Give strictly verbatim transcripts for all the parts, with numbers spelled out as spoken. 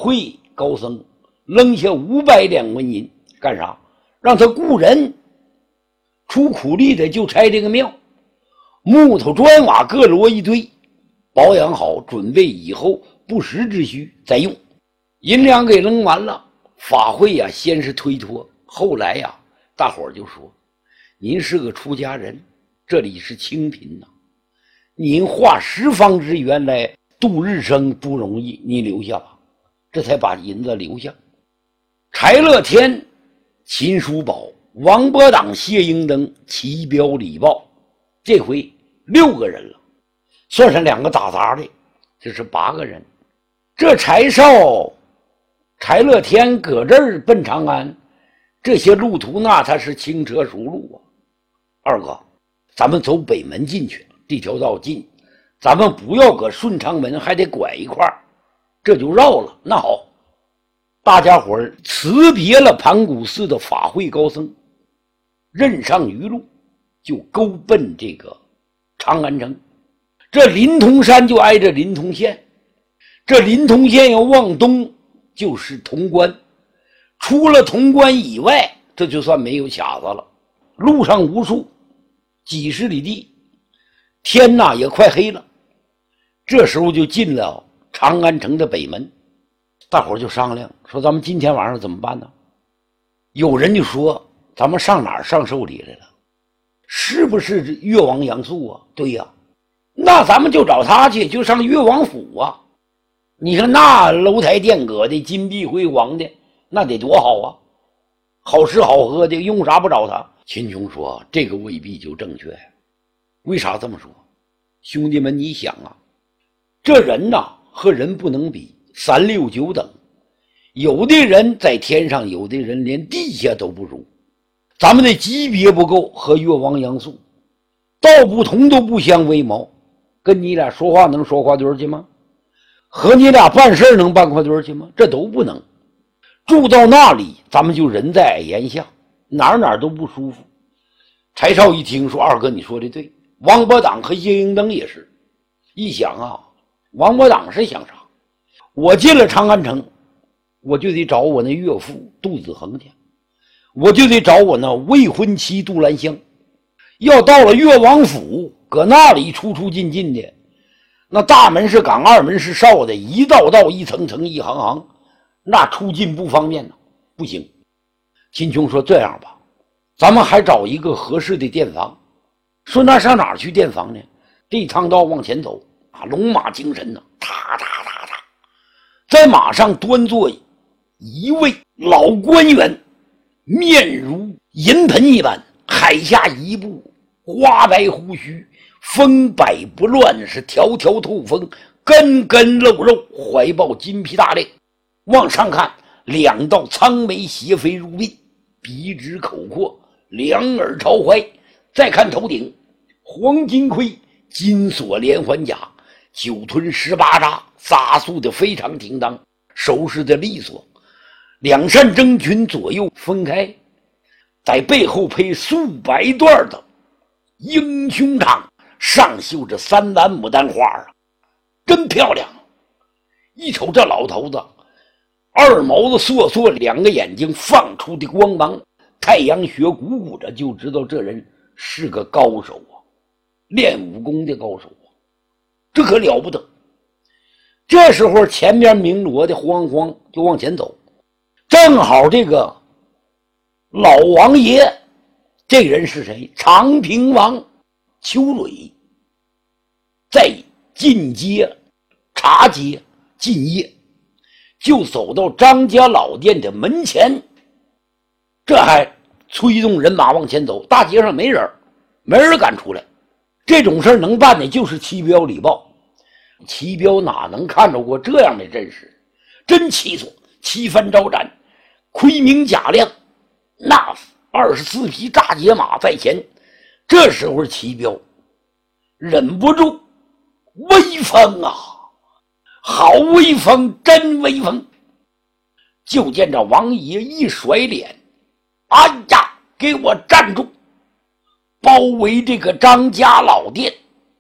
会高僧扔下五百两纹银，干啥？让他雇人出苦力的就拆这个庙，木头砖瓦各摞一堆，保养好，准备以后不时之需再用。银两给扔完了，法会呀、啊、先是推脱，后来呀、啊、大伙儿就说，您是个出家人，这里是清贫呐、啊，您化十方之缘来度日生不容易，你留下吧。这才把银子留下。柴乐天、秦叔宝、王伯党、谢英登、齐彪、李豹，这回六个人了，算上两个打杂的，这是八个人。这柴少、柴乐天搁这儿奔长安，这些路途那他是轻车熟路啊。二哥，咱们走北门进去，这条道近，咱们不要搁顺昌门还得拐一块，这就绕了。那好，大家伙儿辞别了盘古寺的法会高僧，任上鱼路，就勾奔这个长安城。这临潼山就挨着临潼县，这临潼县要往东就是潼关，除了潼关以外，这就算没有卡子了。路上无数，几十里地，天哪也快黑了。这时候就进了长安城的北门，大伙儿就商量说，咱们今天晚上怎么办呢？有人就说，咱们上哪儿上寿礼来了？是不是越王杨素啊？对呀、啊，那咱们就找他去，就上越王府啊。你看那楼台殿阁的，金碧辉煌的，那得多好啊，好吃好喝的，用啥不找他？秦琼说，这个未必就正确。为啥这么说？兄弟们，你想啊，这人呐和人不能比，三六九等，有的人在天上，有的人连地下都不如。咱们的级别不够，和越王杨素道不同都不相为谋，跟你俩说话能说话堆去吗？和你俩办事能办块堆去吗？这都不能。住到那里，咱们就人在矮檐下，哪哪都不舒服。柴少一听说，二哥你说的对，王伯党和谢英登也是。一想啊，王伯党是想啥？我进了长安城，我就得找我那岳父杜子恒去，我就得找我那未婚妻杜兰香。要到了越王府，搁那里出出进进的，那大门是岗，二门是哨的，一道道一层层一行行，那出进不方便呢，不行。秦琼说，这样吧，咱们还找一个合适的店房。说那上哪儿去店房呢？这趟道往前走啊，龙马精神呢，踏踏踏踏，在马上端坐一位老官员，面如银盆一般，海下一步，花白胡须，风摆不乱，是条条透风，根根露肉，怀抱金皮大链。往上看，两道苍眉斜飞入鬓，鼻直口阔，两耳朝怀。再看头顶，黄金盔，金锁连环甲，九吞十八扎，扎束的非常挺当，收拾的利索。两扇征裙左右分开，在背后配数百段的英雄氅，上绣着三蓝牡丹花啊，真漂亮。一瞅这老头子，二毛子烁烁，两个眼睛放出的光芒，太阳穴鼓鼓着，就知道这人是个高手啊，练武功的高手啊，这可了不得。这时候前面鸣锣的慌慌就往前走，正好这个老王爷，这人是谁？长平王邱蕊，在进阶茶街进业，就走到张家老店的门前，这还催动人马往前走。大街上没人，没人敢出来。这种事能办的就是齐彪李豹。齐彪哪能看着过这样的阵势，真气索，七番招展，盔明甲亮，那二十四匹大捷马在前。这时候齐彪忍不住，威风啊，好威风，真威风。就见这王爷一甩脸，哎呀，给我站住！包围这个张家老店，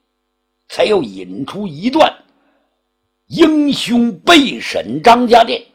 才要引出一段英雄被审张家店。